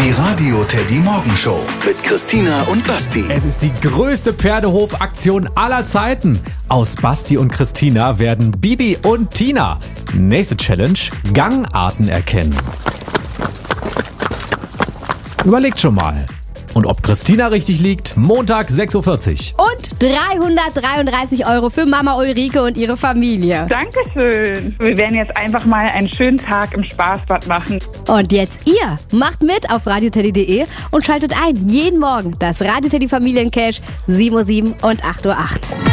Die Radio Teddy Morgenshow mit Christina und Basti. Es ist die größte Pferdehofaktion aller Zeiten. Aus Basti und Christina werden Bibi und Tina. Nächste Challenge: Gangarten erkennen. Überlegt schon mal. Und ob Christina richtig liegt, Montag 6.40 Uhr. Und 333 € für Mama Ulrike und ihre Familie. Dankeschön. Wir werden jetzt einfach mal einen schönen Tag im Spaßbad machen. Und jetzt ihr macht mit auf radioteddy.de und schaltet ein jeden Morgen das Radio Teddy Familiencash 7.07 Uhr und 8.08 Uhr.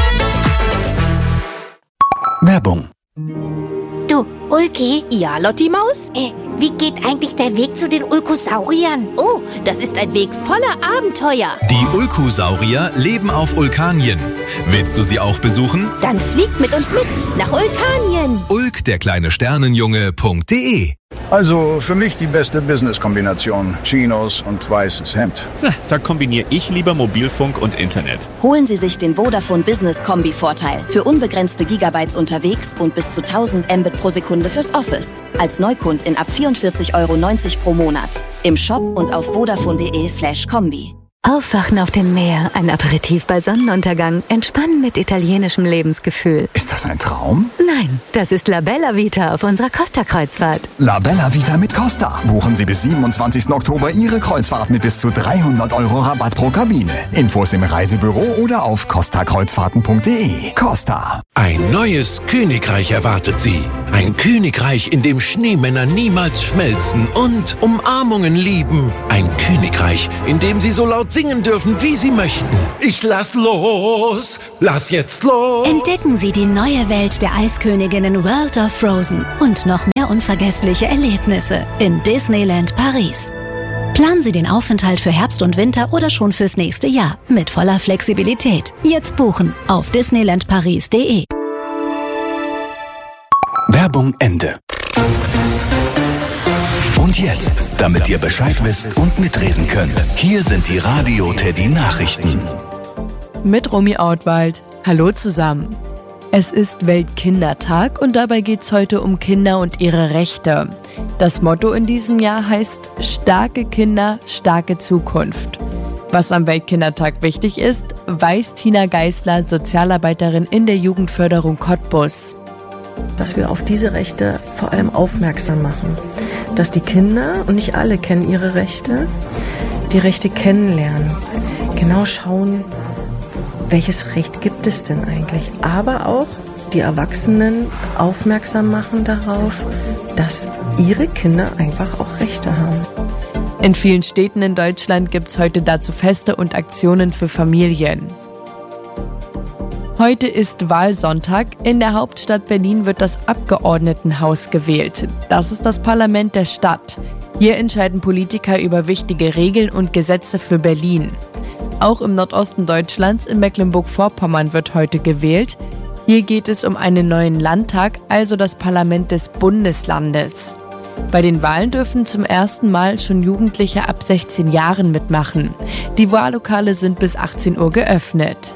Werbung. Du, Ulki? Ja, Lotti Maus? Wie geht eigentlich der Weg zu den Ulkosauriern? Oh, das ist ein Weg voller Abenteuer. Die Ulkosaurier leben auf Ulkanien. Willst du sie auch besuchen? Dann fliegt mit uns mit nach Ulkanien. Ulk, der kleine Sternenjunge.de. Also für mich die beste Business-Kombination. Chinos und weißes Hemd. Da kombiniere ich lieber Mobilfunk und Internet. Holen Sie sich den Vodafone Business Kombi-Vorteil. Für unbegrenzte Gigabytes unterwegs und bis zu 1000 Mbit pro Sekunde fürs Office. Als Neukundin ab 44,90 € pro Monat. Im Shop und auf vodafone.de/kombi. Aufwachen auf dem Meer, ein Aperitif bei Sonnenuntergang, entspannen mit italienischem Lebensgefühl. Ist das ein Traum? Nein, das ist La Bella Vita auf unserer Costa-Kreuzfahrt. La Bella Vita mit Costa. Buchen Sie bis 27. Oktober Ihre Kreuzfahrt mit bis zu 300 € Rabatt pro Kabine. Infos im Reisebüro oder auf costakreuzfahrten.de. Costa. Ein neues Königreich erwartet Sie. Ein Königreich, in dem Schneemänner niemals schmelzen und Umarmungen lieben. Ein Königreich, in dem Sie so laut singen dürfen, wie Sie möchten. Ich lass los! Lass jetzt los! Entdecken Sie die neue Welt der Eisköniginnen World of Frozen und noch mehr unvergessliche Erlebnisse in Disneyland Paris. Planen Sie den Aufenthalt für Herbst und Winter oder schon fürs nächste Jahr mit voller Flexibilität. Jetzt buchen auf disneylandparis.de. Werbung Ende. Und jetzt, damit ihr Bescheid wisst und mitreden könnt, hier sind die Radio Teddy Nachrichten. Mit Romy Ortwald. Hallo zusammen. Es ist Weltkindertag und dabei geht es heute um Kinder und ihre Rechte. Das Motto in diesem Jahr heißt: Starke Kinder, starke Zukunft. Was am Weltkindertag wichtig ist, weiß Tina Geisler, Sozialarbeiterin in der Jugendförderung Cottbus. Dass wir auf diese Rechte vor allem aufmerksam machen. Dass die Kinder, und nicht alle kennen ihre Rechte, die Rechte kennenlernen. Genau schauen, welches Recht gibt es denn eigentlich. Aber auch die Erwachsenen aufmerksam machen darauf, dass ihre Kinder einfach auch Rechte haben. In vielen Städten in Deutschland gibt es heute dazu Feste und Aktionen für Familien. Heute ist Wahlsonntag. In der Hauptstadt Berlin wird das Abgeordnetenhaus gewählt. Das ist das Parlament der Stadt. Hier entscheiden Politiker über wichtige Regeln und Gesetze für Berlin. Auch im Nordosten Deutschlands, in Mecklenburg-Vorpommern, wird heute gewählt. Hier geht es um einen neuen Landtag, also das Parlament des Bundeslandes. Bei den Wahlen dürfen zum ersten Mal schon Jugendliche ab 16 Jahren mitmachen. Die Wahllokale sind bis 18 Uhr geöffnet.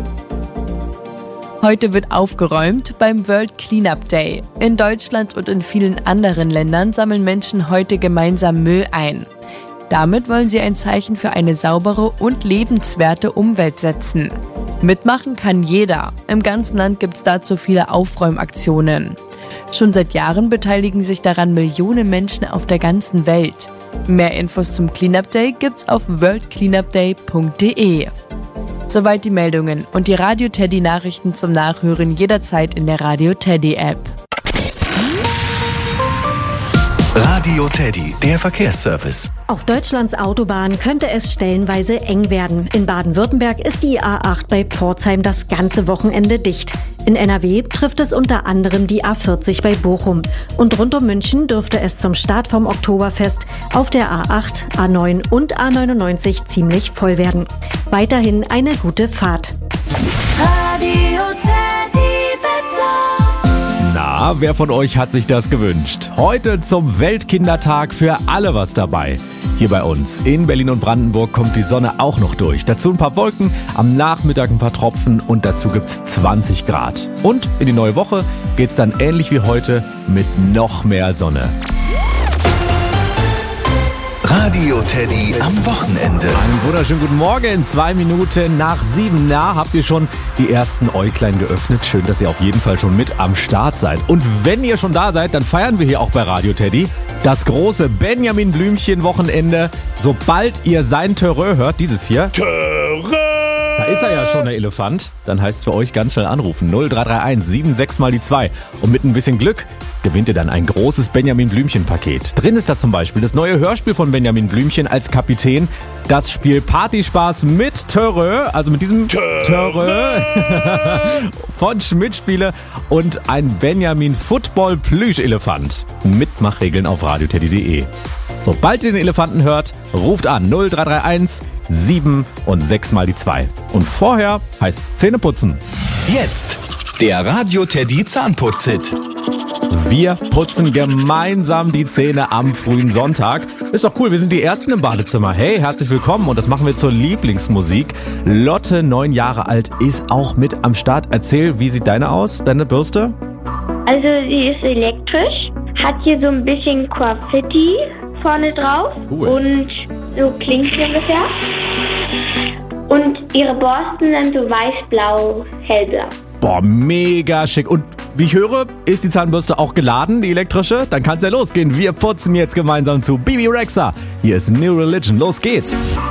Heute wird aufgeräumt beim World Cleanup Day. In Deutschland und in vielen anderen Ländern sammeln Menschen heute gemeinsam Müll ein. Damit wollen sie ein Zeichen für eine saubere und lebenswerte Umwelt setzen. Mitmachen kann jeder. Im ganzen Land gibt es dazu viele Aufräumaktionen. Schon seit Jahren beteiligen sich daran Millionen Menschen auf der ganzen Welt. Mehr Infos zum Cleanup Day gibt's auf worldcleanupday.de. Soweit die Meldungen und die Radio Teddy Nachrichten zum Nachhören jederzeit in der Radio Teddy App. Radio Teddy, der Verkehrsservice. Auf Deutschlands Autobahnen könnte es stellenweise eng werden. In Baden-Württemberg ist die A8 bei Pforzheim das ganze Wochenende dicht. In NRW trifft es unter anderem die A40 bei Bochum. Und rund um München dürfte es zum Start vom Oktoberfest auf der A8, A9 und A99 ziemlich voll werden. Weiterhin eine gute Fahrt. Radio Teddy Wetter. Na, wer von euch hat sich das gewünscht? Heute zum Weltkindertag für alle was dabei. Hier bei uns in Berlin und Brandenburg kommt die Sonne auch noch durch. Dazu ein paar Wolken, am Nachmittag ein paar Tropfen und dazu gibt's 20 Grad. Und in die neue Woche geht's dann ähnlich wie heute mit noch mehr Sonne. Radio Radio Teddy am Wochenende. Einen wunderschönen guten Morgen. 2 Minuten nach 7. Na, habt ihr schon die ersten Äuglein geöffnet? Schön, dass ihr auf jeden Fall schon mit am Start seid. Und wenn ihr schon da seid, dann feiern wir hier auch bei Radio Teddy das große Benjamin Blümchen-Wochenende. Sobald ihr sein Törö hört, dieses hier. Törö! Da ist er ja schon, der Elefant. Dann heißt es für euch ganz schnell anrufen. 0331 76 mal die 2. Und mit ein bisschen Glück gewinnt ihr dann ein großes Benjamin Blümchen-Paket. Drin ist da zum Beispiel das neue Hörspiel von Benjamin Blümchen als Kapitän. Das Spiel Partyspaß mit Törö, also mit diesem Törö von Schmidt-Spiele und ein Benjamin Football-Plüsch-Elefant. Mitmachregeln auf radioteddy.de. Sobald ihr den Elefanten hört, ruft an 0331 7 und 6 mal die 2. Und vorher heißt Zähneputzen. Jetzt der Radio Teddy Zahnputz-Hit. Wir putzen gemeinsam die Zähne am frühen Sonntag. Ist doch cool, wir sind die Ersten im Badezimmer. Hey, herzlich willkommen und das machen wir zur Lieblingsmusik. Lotte, 9 Jahre alt, ist auch mit am Start. Erzähl, wie sieht deine aus, deine Bürste? Also sie ist elektrisch, hat hier so ein bisschen Graffiti vorne drauf und so klingt sie ungefähr. Und ihre Borsten sind so weiß-blau, hellblau. Boah, mega schick. Und wie ich höre, ist die Zahnbürste auch geladen, die elektrische? Dann kann's ja losgehen. Wir putzen jetzt gemeinsam zu Bibi Rexha. Hier ist New Religion. Los geht's.